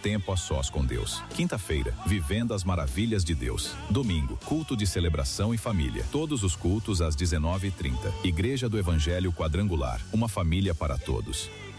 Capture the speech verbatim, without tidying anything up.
tempo a sós com Deus. Quinta-feira, vivendo as maravilhas de Deus. Domingo, culto de celebração e família. Todos os cultos às dezenove e trinta. Igreja do Evangelho Quadrangular, uma família para todos.